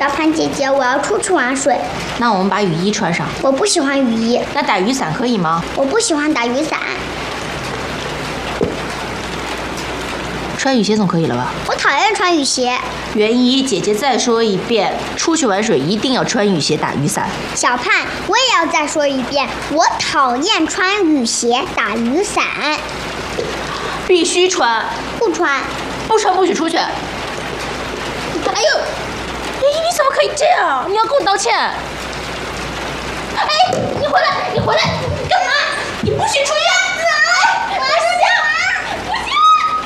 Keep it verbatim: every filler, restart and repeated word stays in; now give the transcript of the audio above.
小潘姐姐，我要出去玩水。 那我们把雨衣穿上。 我不喜欢雨衣。 那打雨伞可以吗？ 我不喜欢打雨伞。 穿雨鞋总可以了吧？ 我讨厌穿雨鞋。 元一，姐姐再说一遍，出去玩水一定要穿雨鞋打雨伞。 小潘，我也要再说一遍，我讨厌穿雨鞋打雨伞。 必须穿。 不穿。 不穿不许出去。哎呦，元一，你怎么可以这样？你要跟我道歉。哎，你回来，你回来，你干嘛？你不许出去啊！